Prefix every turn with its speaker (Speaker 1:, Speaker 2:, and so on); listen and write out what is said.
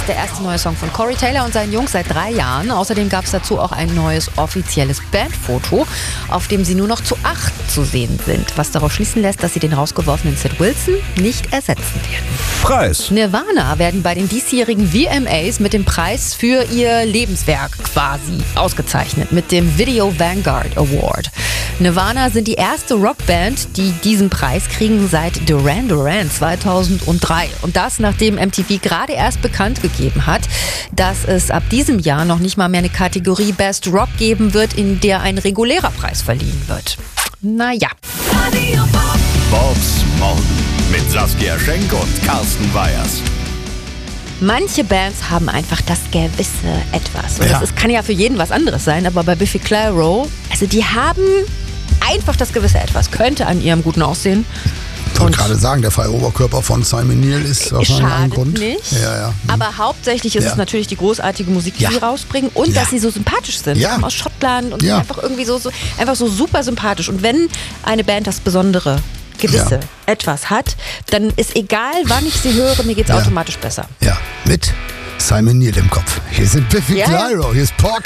Speaker 1: ist der erste neue Song von Corey Taylor und seinen Jungs seit 3 Jahren. Außerdem gab es dazu auch ein neues offizielles Bandfoto, auf dem sie nur noch zu 8 zu sehen sind. Was darauf schließen lässt, dass sie den rausgeworfenen Sid Wilson nicht ersetzen werden.
Speaker 2: Preis.
Speaker 1: Nirvana werden bei den diesjährigen VMAs mit dem Preis für ihr Lebenswerk quasi ausgezeichnet, mit dem Video Vanguard Award. Nirvana sind die erste Rockband, die diesen Preis kriegen seit Duran Duran 2003. Und das, nachdem MTV gerade erst bekannt gegeben hat, dass es ab diesem Jahr noch nicht mal mehr eine Kategorie Best Rock geben wird, in der ein regulärer Preis verliehen wird. Naja.
Speaker 2: Bobs Morgen mit Saskia Schenk und Carsten Weyers.
Speaker 1: Manche Bands haben einfach das gewisse Etwas. Und
Speaker 3: Ja.
Speaker 1: das kann ja für jeden was anderes sein, aber bei Biffy Clyro, also die haben einfach das gewisse Etwas. Könnte an ihrem guten Aussehen.
Speaker 3: Ich wollte gerade sagen, der freie Oberkörper von Simon Neil ist wahrscheinlich ein
Speaker 1: Schadet
Speaker 3: Grund.
Speaker 1: nicht.
Speaker 3: Ja.
Speaker 1: Aber hauptsächlich ist
Speaker 3: Ja.
Speaker 1: es natürlich die großartige Musik, die
Speaker 3: Ja.
Speaker 1: sie rausbringen und
Speaker 3: Ja.
Speaker 1: dass sie so sympathisch sind.
Speaker 3: Ja.
Speaker 1: Sie kommen aus Schottland und
Speaker 3: Ja.
Speaker 1: sind einfach irgendwie einfach so super sympathisch. Und wenn eine Band das besondere gewisse
Speaker 3: Ja.
Speaker 1: Etwas hat, dann ist egal, wann ich sie höre, mir geht's
Speaker 3: Ja.
Speaker 1: automatisch besser.
Speaker 3: Ja, mit Simon Neil im Kopf. Hier sind Biffy
Speaker 1: Ja.
Speaker 3: Clyro, hier ist Pork